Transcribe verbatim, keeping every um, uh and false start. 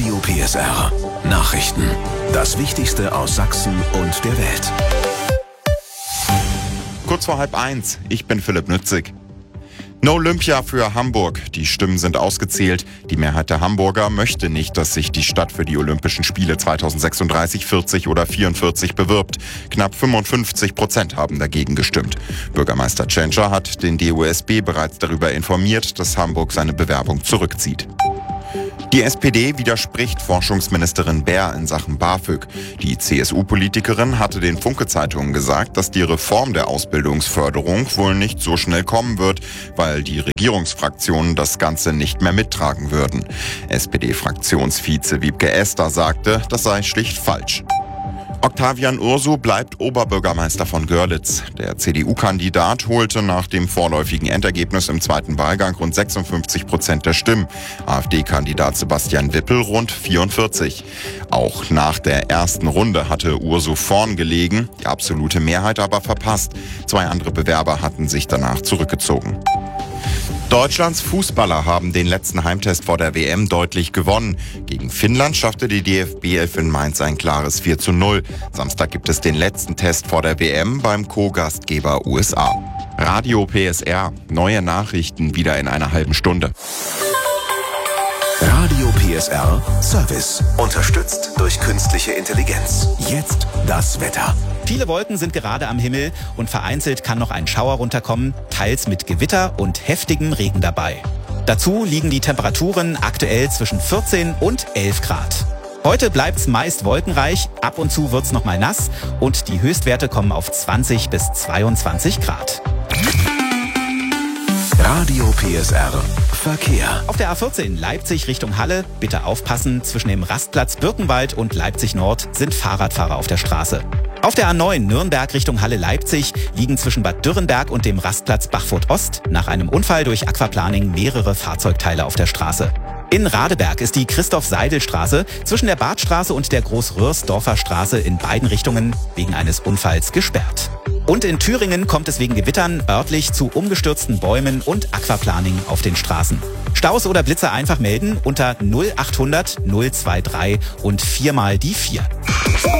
Radio P S R. Nachrichten. Das Wichtigste aus Sachsen und der Welt. Kurz vor halb eins. Ich bin Philipp Nützig. No Olympia für Hamburg. Die Stimmen sind ausgezählt. Die Mehrheit der Hamburger möchte nicht, dass sich die Stadt für die Olympischen Spiele zweitausendsechsunddreißig, vierzig oder vierundvierzig bewirbt. Knapp fünfundfünfzig Prozent haben dagegen gestimmt. Bürgermeister Tschentscher hat den D O S B bereits darüber informiert, dass Hamburg seine Bewerbung zurückzieht. Die S P D widerspricht Forschungsministerin Baer in Sachen BAföG. Die C S U-Politikerin hatte den Funke-Zeitungen gesagt, dass die Reform der Ausbildungsförderung wohl nicht so schnell kommen wird, weil die Regierungsfraktionen das Ganze nicht mehr mittragen würden. S P D-Fraktionsvize Wiebke Esther sagte, das sei schlicht falsch. Octavian Ursu bleibt Oberbürgermeister von Görlitz. Der C D U-Kandidat holte nach dem vorläufigen Endergebnis im zweiten Wahlgang rund sechsundfünfzig Prozent der Stimmen. AfD-Kandidat Sebastian Wippel rund vierundvierzig. Auch nach der ersten Runde hatte Ursu vorn gelegen, die absolute Mehrheit aber verpasst. Zwei andere Bewerber hatten sich danach zurückgezogen. Deutschlands Fußballer haben den letzten Heimtest vor der W M deutlich gewonnen. Gegen Finnland schaffte die D F B elf in Mainz ein klares vier zu null. Samstag gibt es den letzten Test vor der W M beim Co-Gastgeber U S A. Radio P S R, neue Nachrichten wieder in einer halben Stunde. Radio P S R Service. Unterstützt durch künstliche Intelligenz. Jetzt das Wetter. Viele Wolken sind gerade am Himmel und vereinzelt kann noch ein Schauer runterkommen, teils mit Gewitter und heftigem Regen dabei. Dazu liegen die Temperaturen aktuell zwischen vierzehn und elf Grad. Heute bleibt's meist wolkenreich, ab und zu wird's noch mal nass und die Höchstwerte kommen auf zwanzig bis zweiundzwanzig Grad. Radio P S R Verkehr. Auf der A vierzehn Leipzig Richtung Halle, bitte aufpassen, zwischen dem Rastplatz Birkenwald und Leipzig Nord sind Fahrradfahrer auf der Straße. Auf der A neun Nürnberg Richtung Halle-Leipzig liegen zwischen Bad Dürrenberg und dem Rastplatz Bachfurt Ost nach einem Unfall durch Aquaplaning mehrere Fahrzeugteile auf der Straße. In Radeberg ist die Christoph-Seidel-Straße zwischen der Badstraße und der Groß-Röhrsdorfer Straße in beiden Richtungen wegen eines Unfalls gesperrt. Und in Thüringen kommt es wegen Gewittern örtlich zu umgestürzten Bäumen und Aquaplaning auf den Straßen. Staus oder Blitze einfach melden unter null achthundert null drei drei und viermal die vier.